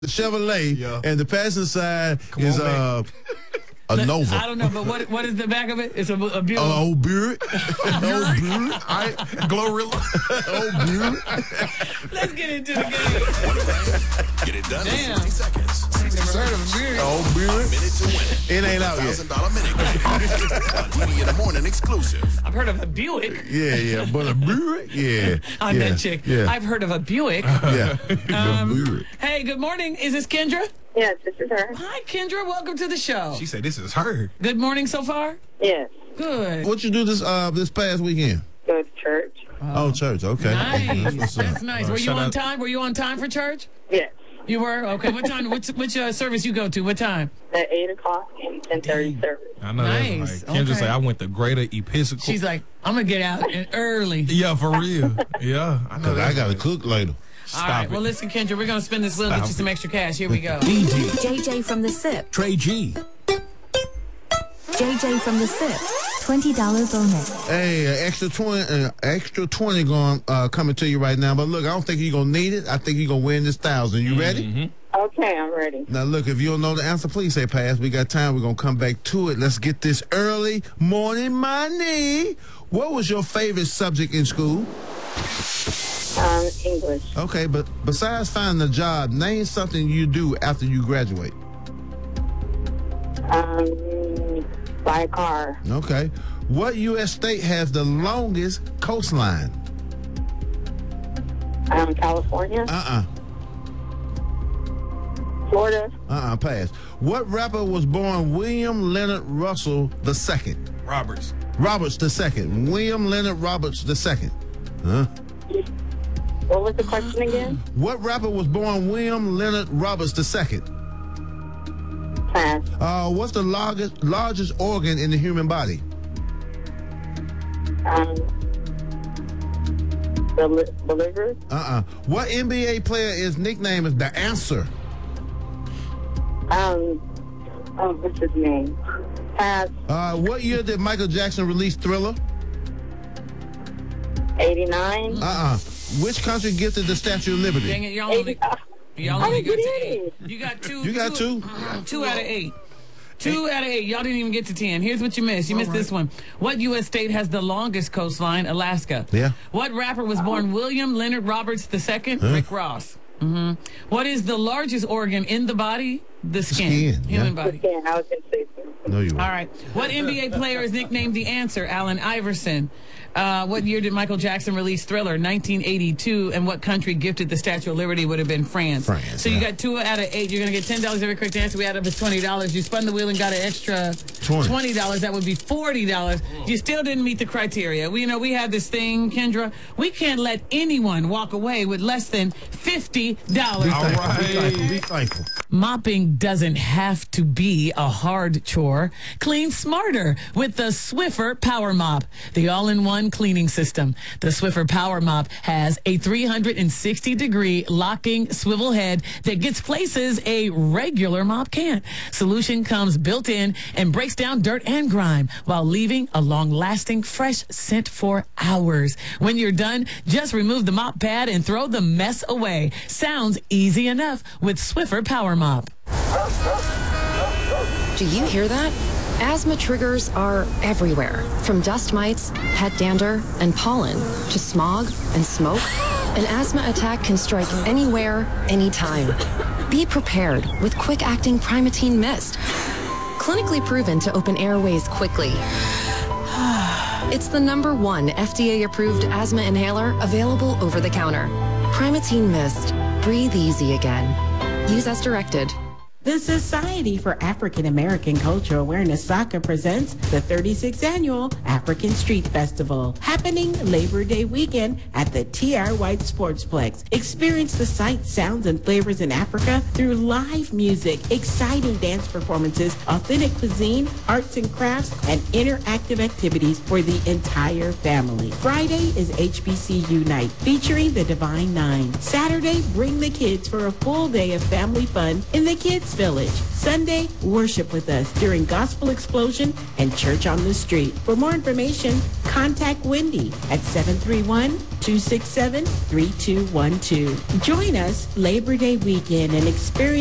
the Chevrolet, Yeah. and the passenger side Come is on, a Nova. I don't know, but what is the back of it? It's a Buick. Old Buick. Old Buick. Glorilla. Old Buick. Let's get into the game. Get it done Damn. in 60 seconds. Old Buick. Minute to win it. It ain't out yet. $1,000 minute game. A Dini in the morning exclusive. I've heard of a Buick. Yeah, but a Buick, yeah. I'm yeah, that chick. Yeah, I've heard of a Buick. yeah. The Buick. Hey, good morning. Is this Kendra? Yes, this is her. Hi, Kendra. Welcome to the show. She said this is her. Good morning so far? Yes. Good. What you do this past weekend? Go to church. Oh, church. Okay. Nice. What's up? That's nice. Were you shout on out- time? Were you on time for church? Yes. You were? Okay. What time? Which service you go to? What time? At 8 o'clock and 10:30 service. I know Nice. that's right. Kendra Okay. said I went to Greater Episcopal. She's like, I'm going to get out early. yeah, for real. Yeah, I know. Because I got to cook later. All right. Well, listen, Kendra, we're going to spin this wheel and get you some extra cash. Here we go. JJ from the SIP. Trey G. JJ from the SIP. $20 bonus. Hey, extra 20 going coming to you right now. But look, I don't think you're gonna need it. I think you're gonna win this $1,000. You ready? Okay, I'm ready. Now look, if you don't know the answer, please say pass. We got time. We're gonna come back to it. Let's get this early morning money. What was your favorite subject in school? English. Okay, but besides finding a job, name something you do after you graduate. Buy a car. Okay. What U.S. state has the longest coastline? California. Florida. Pass. What rapper was born William Leonard Russell II? Roberts. Roberts II. William Leonard Roberts II. Huh? What was the question again? What rapper was born William Leonard Roberts II? Pass. What's the largest organ in the human body? The liver. What NBA player is nicknamed as the Answer? What's his name? Pass. What year did Michael Jackson release Thriller? 89. Which country gifted the Statue of Liberty? Dang it, y'all only got to 8. You got 2. You got 2? 2 out of 8. 2 out of 8. Y'all didn't even get to 10. Here's what you missed. You missed this one. What U.S. state has the longest coastline? Alaska. Yeah. What rapper was born William Leonard Roberts II? Rick Ross. What is the largest organ in the body? The skin. Human body. Yeah, I was going to say so. No, you All weren't. right. What NBA player is nicknamed the Answer? Allen Iverson. What year did Michael Jackson release Thriller? 1982. And what country gifted the Statue of Liberty? Would have been France. France, So you yeah. got 2 out of 8. You're going to get $10 every correct answer. We add up to $20. You spun the wheel and got an extra $20. That would be $40. You still didn't meet the criteria. We have this thing, Kendra. We can't let anyone walk away with less than $50. Be thankful. Mopping doesn't have to be a hard chore. Clean smarter with the Swiffer Power Mop, the all-in-one cleaning system. The Swiffer Power Mop has a 360-degree locking swivel head that gets places a regular mop can't. Solution comes built in and breaks down dirt and grime while leaving a long-lasting fresh scent for hours. When you're done, just remove the mop pad and throw the mess away. Sounds easy enough with Swiffer Power Mop. Do you hear that? Asthma triggers are everywhere, from dust mites, pet dander, and pollen, to smog and smoke. An asthma attack can strike anywhere, anytime. Be prepared with quick-acting Primatene Mist. Clinically proven to open airways quickly. It's the #1 FDA-approved asthma inhaler available over the counter. Primatene Mist. Breathe easy again. Use as directed. The Society for African American Cultural Awareness, SACA, presents the 36th Annual African Street Festival, happening Labor Day weekend at the T.R. White Sportsplex. Experience the sights, sounds, and flavors in Africa through live music, exciting dance performances, authentic cuisine, arts and crafts, and interactive activities for the entire family. Friday is HBCU Night, featuring the Divine Nine. Saturday, bring the kids for a full day of family fun in the kids East Village. Sunday, worship with us during Gospel Explosion and Church on the Street. For more information, contact Wendy at 731-267-3212. Join us Labor Day weekend and experience